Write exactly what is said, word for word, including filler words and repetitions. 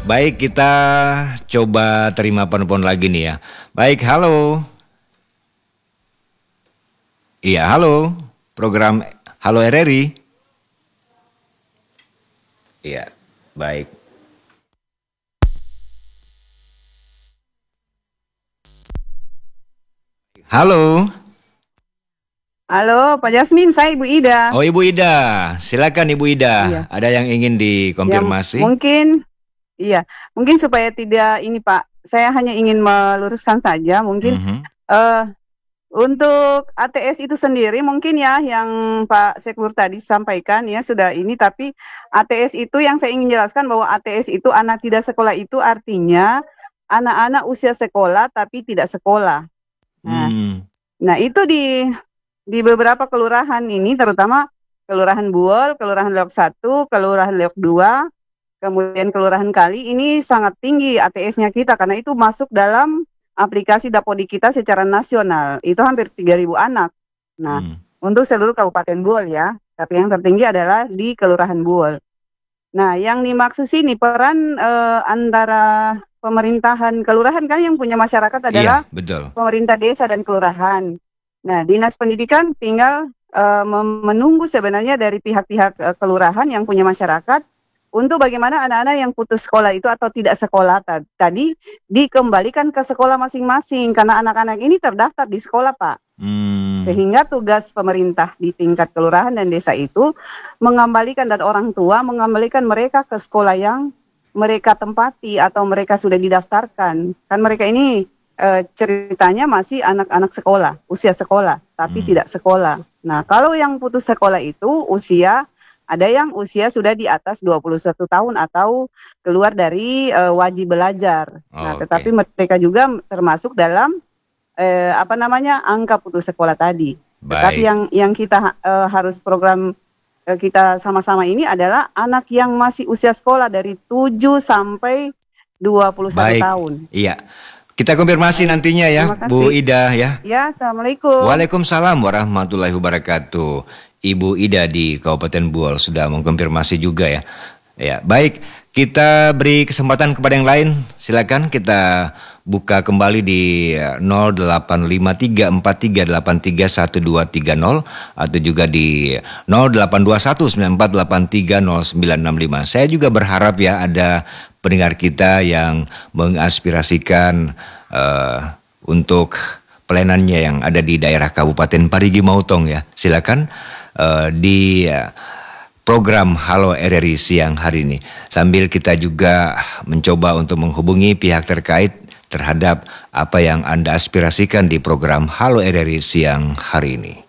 Baik, kita coba terima penelpon lagi nih ya. Baik, halo. Iya, halo. Program Halo R R I. Iya, baik. Halo. Halo, Pak Jasmin, saya Ibu Ida. Oh, Ibu Ida, silakan Ibu Ida. Iya. Ada yang ingin dikonfirmasi? Yang mungkin, iya, mungkin supaya tidak ini Pak, saya hanya ingin meluruskan saja, mungkin Mhm. uh, untuk A T S itu sendiri mungkin ya yang Pak Sekmur tadi sampaikan ya sudah ini, tapi A T S itu yang saya ingin jelaskan bahwa A T S itu anak tidak sekolah itu artinya anak-anak usia sekolah tapi tidak sekolah. Nah, Hmm. nah itu di di beberapa kelurahan ini, terutama Kelurahan Buol, Kelurahan Leok satu, Kelurahan Leok dua, kemudian Kelurahan Kali, ini sangat tinggi A T S-nya kita karena itu masuk dalam aplikasi Dapodi kita secara nasional. Itu hampir tiga ribu anak. Nah, Hmm. untuk seluruh Kabupaten Buol ya, tapi yang tertinggi adalah di Kelurahan Buol. Nah, yang dimaksud sini peran eh, antara pemerintahan kelurahan kan yang punya masyarakat adalah Iya, betul. pemerintah desa dan kelurahan. Nah, Dinas Pendidikan tinggal uh, menunggu sebenarnya dari pihak-pihak uh, kelurahan yang punya masyarakat untuk bagaimana anak-anak yang putus sekolah itu atau tidak sekolah tadi dikembalikan ke sekolah masing-masing karena anak-anak ini terdaftar di sekolah, Pak. Hmm. Sehingga tugas pemerintah di tingkat kelurahan dan desa itu mengembalikan dan orang tua mengembalikan mereka ke sekolah yang mereka tempati atau mereka sudah didaftarkan. Kan mereka ini E, ceritanya masih anak-anak sekolah, usia sekolah, tapi hmm. tidak sekolah. Nah, kalau yang putus sekolah itu usia, ada yang usia sudah di atas dua puluh satu tahun atau keluar dari e, wajib belajar. Oh, nah, okay. Tetapi mereka juga termasuk dalam e, apa namanya angka putus sekolah tadi. Baik. Tetapi yang yang kita e, harus program e, kita sama-sama ini adalah anak yang masih usia sekolah dari tujuh sampai dua puluh satu Baik. tahun. Iya. Kita konfirmasi nantinya ya, Bu Ida ya. Ya, Assalamualaikum. Waalaikumsalam warahmatullahi wabarakatuh. Ibu Ida di Kabupaten Buol sudah mengkonfirmasi juga ya. Ya, baik. Kita beri kesempatan kepada yang lain. Silakan kita buka kembali di nol delapan lima tiga empat tiga delapan tiga satu dua tiga nol atau juga di nol delapan dua satu sembilan empat delapan tiga nol sembilan enam lima. Saya juga berharap ya ada pendengar kita yang mengaspirasikan uh, untuk pelayanannya yang ada di daerah Kabupaten Parigi Motong ya. Silakan uh, di uh, program Halo R R I siang hari ini. Sambil kita juga mencoba untuk menghubungi pihak terkait terhadap apa yang Anda aspirasikan di program Halo R R I siang hari ini.